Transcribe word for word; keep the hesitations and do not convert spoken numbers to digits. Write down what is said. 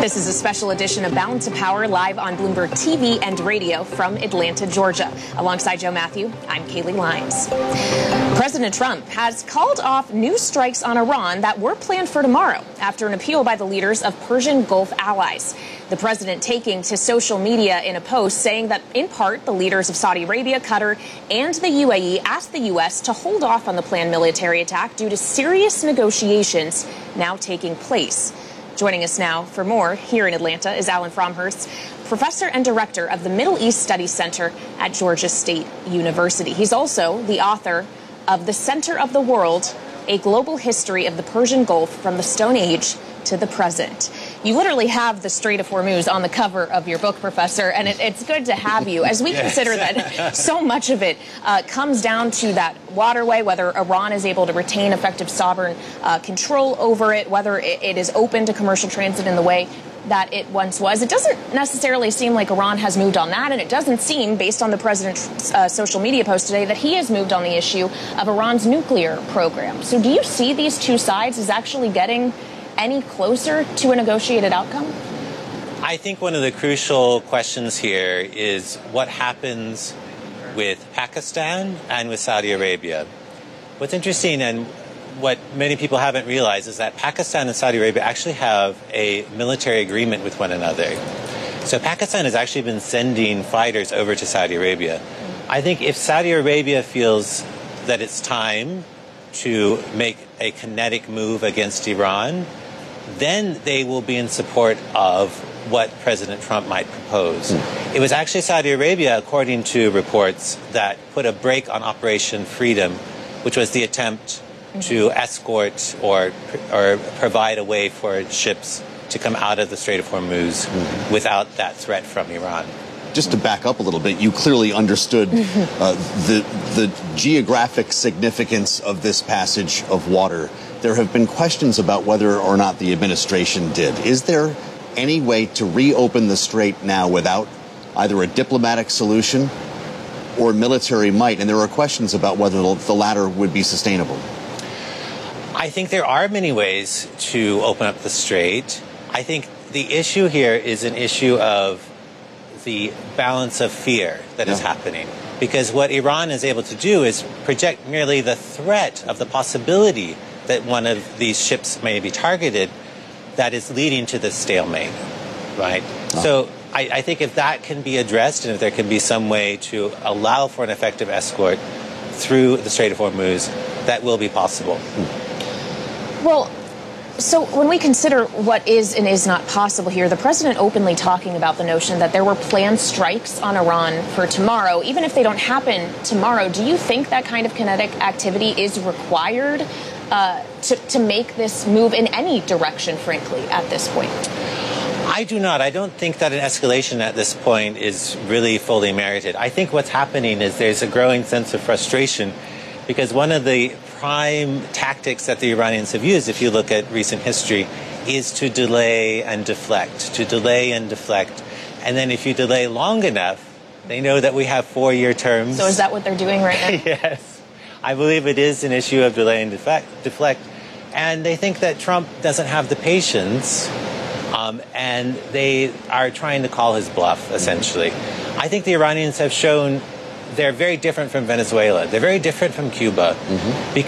This is a special edition of Balance of Power live on Bloomberg T V and radio from Atlanta, Georgia. Alongside Joe Matthew, I'm Kaylee Lyons. President Trump has called off new strikes on Iran that were planned for tomorrow after an appeal by the leaders of Persian Gulf allies. The president taking to social media in a post saying that, in part, the leaders of Saudi Arabia, Qatar, and the U A E asked the U S to hold off on the planned military attack due to serious negotiations now taking place. Joining us now for more here in Atlanta is Alan Fromherz, professor and director of the Middle East Studies Center at Georgia State University. He's also the author of The Center of the World, A Global History of the Persian Gulf from the Stone Age to the Present. You literally have the Strait of Hormuz on the cover of your book, Professor, and it, it's good to have you as we yes. consider that so much of it uh, comes down to that waterway, whether Iran is able to retain effective sovereign uh, control over it, whether it, it is open to commercial transit in the way that it once was. It doesn't necessarily seem like Iran has moved on that, and it doesn't seem, based on the president's uh, social media post today, that he has moved on the issue of Iran's nuclear program. So do you see these two sides as actually getting any closer to a negotiated outcome? I think one of the crucial questions here is what happens with Pakistan and with Saudi Arabia. What's interesting and what many people haven't realized is that Pakistan and Saudi Arabia actually have a military agreement with one another. So Pakistan has actually been sending fighters over to Saudi Arabia. I think if Saudi Arabia feels that it's time to make a kinetic move against Iran, then they will be in support of what President Trump might propose. Mm. It was actually Saudi Arabia, according to reports, that put a brake on Operation Freedom, which was the attempt mm-hmm. to escort or or provide a way for ships to come out of the Strait of Hormuz mm-hmm. without that threat from Iran. Just to back up a little bit, you clearly understood uh, the the geographic significance of this passage of water. There have been questions about whether or not the administration did. Is there any way to reopen the strait now without either a diplomatic solution or military might? And there are questions about whether the latter would be sustainable. I think there are many ways to open up the strait. I think the issue here is an issue of the balance of fear that yeah. is happening. Because what Iran is able to do is project merely the threat of the possibility that one of these ships may be targeted that is leading to this stalemate, right? Oh. So I, I think if that can be addressed and if there can be some way to allow for an effective escort through the Strait of Hormuz, that will be possible. Hmm. Well, so when we consider what is and is not possible here, the president openly talking about the notion that there were planned strikes on Iran for tomorrow. Even if they don't happen tomorrow, do you think that kind of kinetic activity is required uh, to, to make this move in any direction, frankly, at this point? I do not. I don't think that an escalation at this point is really fully merited. I think what's happening is there's a growing sense of frustration because one of the prime tactics that the Iranians have used, if you look at recent history, is to delay and deflect, to delay and deflect. And then if you delay long enough, they know that we have four-year terms. So is that what they're doing right now? Yes. I believe it is an issue of delay and deflect. deflect. And they think that Trump doesn't have the patience, um, and they are trying to call his bluff, essentially. I think the Iranians have shown they're very different from Venezuela. They're very different from Cuba. Mm-hmm.